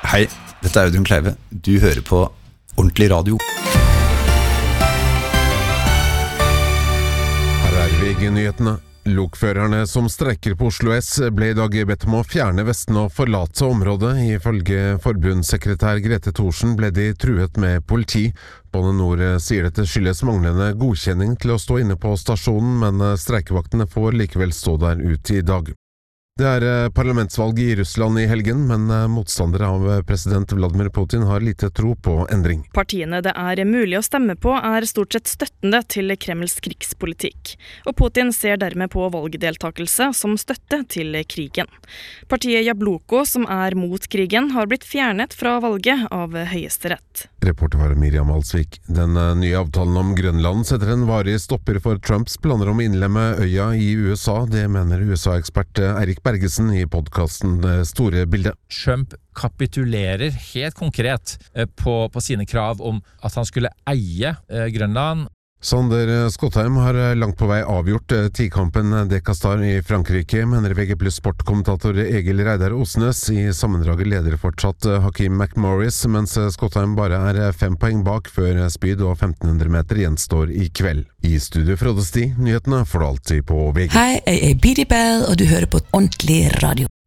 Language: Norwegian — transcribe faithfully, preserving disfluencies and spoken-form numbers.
Hei, dette er Audun Kleive. Du hører på Ordentlig Radio. Her er V G-nyhetene. Lokførerne som streiker på Oslo S ble i dag bedt om å fjerne vestene og forlate området. Ifølge forbundssekretær Grete Thorsen ble de truet med politi. Bane Nor sier dette skyldes manglende godkjenning til å stå inne på stasjonen, men streikevaktene får likevel stå der ut i dag. Det er parlamentsvalg i Russland i helgen, men motstandere av president Vladimir Putin har lite tro på endring. Partiene det er mulig å stemme på er stort sett støttende til Kremls krigspolitikk, og Putin ser dermed på valgdeltakelse som støtte til krigen. Partiet Jabloko, som er mot krigen, har blitt fjernet fra valget av Høyesterett. Reporter var Miriam Alsvik. Den nye avtalen om Grønland setter en varig stopper for Trumps planer om å innlemme øya i U S A. Det mener U S A-ekspert Eirik Bergesen i podcasten Store Bilde. Trump kapitulerer helt konkret på, på sine krav om at han skulle eie Grønland. Sander Skottheim har langt på vei avgjort tikampen Dekastar i Frankrike, mener V G Plus sportkommentator Egil Reidar Osnes. I sammendraget leder fortsatt Hakeem McMorris, mens Skottheim bare er fem poeng bak før spyd og femten hundre meter gjenstår i kveld. I studio Frode Sti, nyhetene får du alltid på V G. Hei, jeg er Bidi Bell, og du hører på Ordentlig Radio.